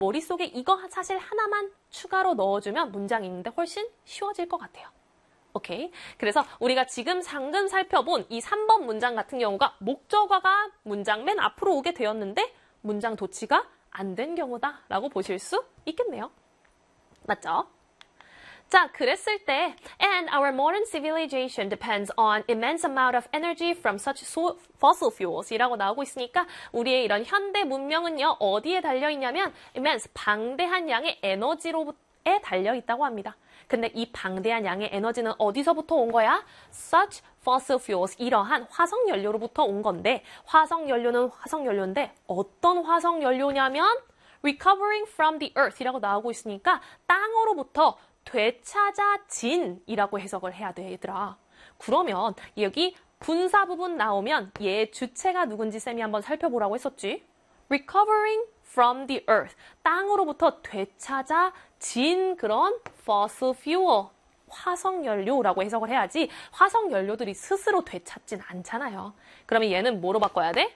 머릿속에 이거 사실 하나만 추가로 넣어주면 문장 읽는데 훨씬 쉬워질 것 같아요. 오케이. 그래서 우리가 지금 방금 살펴본 이 3번 문장 같은 경우가 목적어가 문장 맨 앞으로 오게 되었는데 문장 도치가 안 된 경우다라고 보실 수 있겠네요. 맞죠? 자, 그랬을 때 and our modern civilization depends on immense amount of energy from such fossil fuels 이라고 나오고 있으니까 우리의 이런 현대 문명은요. 어디에 달려있냐면 immense, 방대한 양의 에너지로에 달려있다고 합니다. 근데 이 방대한 양의 에너지는 어디서부터 온 거야? Such fossil fuels, 이러한 화석연료로부터 온 건데 화석연료는 화석연료인데 어떤 화석연료냐면 recovering from the earth 이라고 나오고 있으니까 땅으로부터 되찾아진이라고 해석을 해야 돼, 얘들아. 그러면 여기 분사 부분 나오면 얘의 주체가 누군지 쌤이 한번 살펴보라고 했었지. Recovering from the earth. 땅으로부터 되찾아진 그런 fossil fuel. 화석연료라고 해석을 해야지 화석연료들이 스스로 되찾진 않잖아요. 그러면 얘는 뭐로 바꿔야 돼?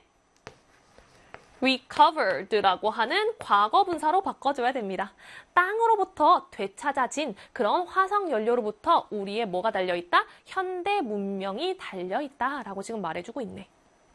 recovered라고 하는 과거 분사로 바꿔줘야 됩니다. 땅으로부터 되찾아진 그런 화석연료로부터 우리의 뭐가 달려있다? 현대 문명이 달려있다라고 지금 말해주고 있네.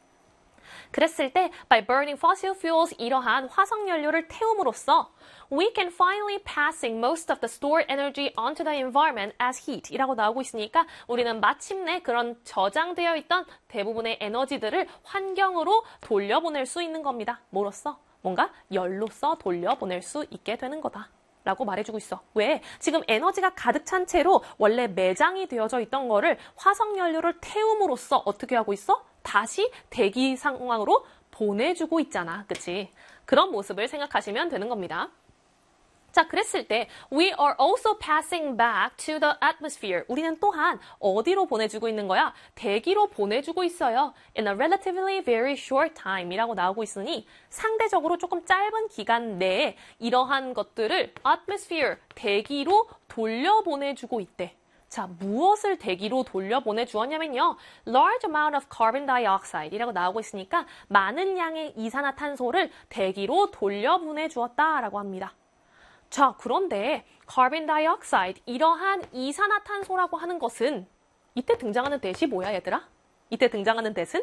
그랬을 때 by burning fossil fuels 이러한 화석연료를 태움으로써 we can finally passing most of the stored energy onto the environment as heat 이라고 나오고 있으니까 우리는 마침내 그런 저장되어 있던 대부분의 에너지들을 환경으로 돌려보낼 수 있는 겁니다. 뭐로써? 뭔가 열로써 돌려보낼 수 있게 되는 거다. 라고 말해주고 있어. 왜? 지금 에너지가 가득 찬 채로 원래 매장이 되어져 있던 거를 화석연료를 태움으로써 어떻게 하고 있어? 다시 대기 상황으로 보내주고 있잖아. 그치? 그런 모습을 생각하시면 되는 겁니다. 자, 그랬을 때 we are also passing back to the atmosphere. 우리는 또한 어디로 보내주고 있는 거야? 대기로 보내주고 있어요. In a relatively very short time 이라고 나오고 있으니 상대적으로 조금 짧은 기간 내에 이러한 것들을 atmosphere, 대기로 돌려보내주고 있대. 자, 무엇을 대기로 돌려보내주었냐면요. large amount of carbon dioxide 이라고 나오고 있으니까 많은 양의 이산화탄소를 대기로 돌려보내주었다라고 합니다. 자, 그런데 carbon dioxide, 이러한 이산화탄소라고 하는 것은 이때 등장하는 대시 뭐야, 얘들아? 이때 등장하는 대신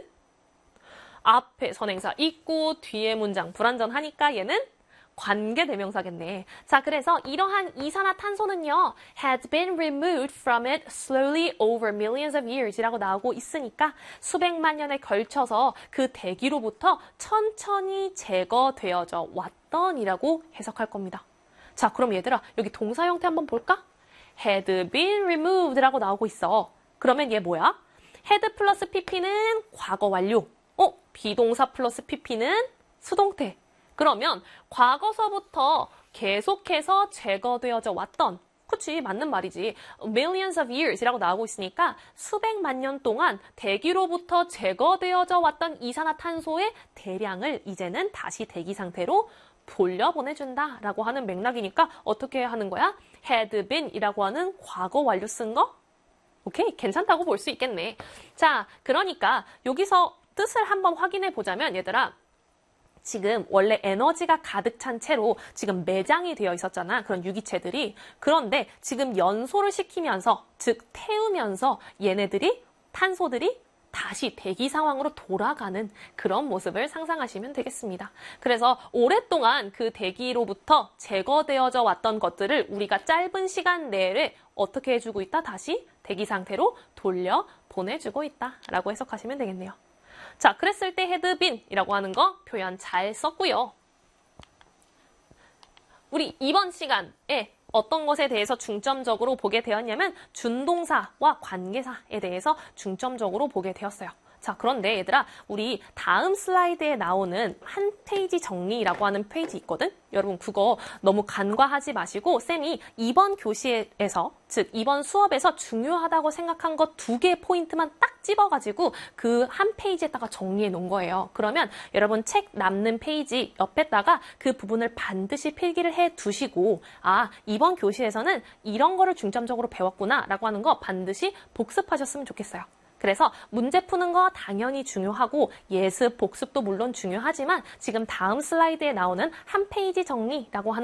앞에 선행사 있고 뒤에 문장 불완전하니까 얘는 관계대명사겠네. 자, 그래서 이러한 이산화탄소는요, had been removed from it slowly over millions of years 이라고 나오고 있으니까 수백만 년에 걸쳐서 그 대기로부터 천천히 제거되어져 왔던이라고 해석할 겁니다. 자, 그럼 얘들아, 여기 동사 형태 한번 볼까? had been removed 라고 나오고 있어. 그러면 얘 뭐야? had 플러스 pp는 과거 완료. 비동사 플러스 pp는 수동태. 그러면 과거서부터 계속해서 제거되어져 왔던, 그치, 맞는 말이지. millions of years 이라고 나오고 있으니까 수백만 년 동안 대기로부터 제거되어져 왔던 이산화탄소의 대량을 이제는 다시 대기 상태로 돌려보내준다 라고 하는 맥락이니까 어떻게 하는 거야? had been 이라고 하는 과거 완료 쓴 거? 오케이, 괜찮다고 볼 수 있겠네. 자, 그러니까 여기서 뜻을 한번 확인해 보자면 얘들아, 지금 원래 에너지가 가득 찬 채로 지금 매장이 되어 있었잖아. 그런 유기체들이. 그런데 지금 연소를 시키면서, 즉 태우면서 얘네들이, 탄소들이 다시 대기 상황으로 돌아가는 그런 모습을 상상하시면 되겠습니다. 그래서 오랫동안 그 대기로부터 제거되어져 왔던 것들을 우리가 짧은 시간 내에 어떻게 해주고 있다? 다시 대기 상태로 돌려 보내주고 있다라고 해석하시면 되겠네요. 자, 그랬을 때 had been 이라고 하는 거 표현 잘 썼고요. 우리 이번 시간에 어떤 것에 대해서 중점적으로 보게 되었냐면 준동사와 관계사에 대해서 중점적으로 보게 되었어요. 자, 그런데 얘들아, 우리 다음 슬라이드에 나오는 한 페이지 정리라고 하는 페이지 있거든? 여러분 그거 너무 간과하지 마시고 쌤이 이번 교시에서, 즉 이번 수업에서 중요하다고 생각한 것 2개 포인트만 딱 집어가지고 그 한 페이지에다가 정리해 놓은 거예요. 그러면 여러분 책 남는 페이지 옆에다가 그 부분을 반드시 필기를 해 두시고, 아, 이번 교시에서는 이런 거를 중점적으로 배웠구나 라고 하는 거 반드시 복습하셨으면 좋겠어요. 그래서 문제 푸는 거 당연히 중요하고 예습, 복습도 물론 중요하지만 지금 다음 슬라이드에 나오는 한 페이지 정리라고 하는